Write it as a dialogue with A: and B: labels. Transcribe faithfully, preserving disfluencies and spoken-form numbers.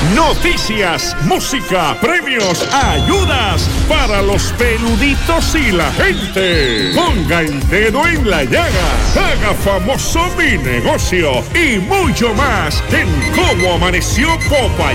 A: Noticias, música, premios, ayudas para los peluditos y la gente. Ponga el dedo en la llaga, haga famoso mi negocio y mucho más en Cómo Amaneció Popayán.